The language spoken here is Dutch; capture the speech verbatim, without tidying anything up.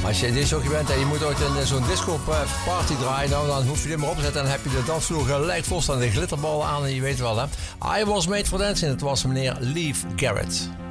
Als je disjockey bent en je moet ooit in zo'n disco party draaien, nou, dan hoef je dit maar op te zetten en dan heb je de dansvloer gelijk vol staan, de glitterballen aan en je weet wel hè. I Was Made for Dancing, het was meneer Leif Garrett.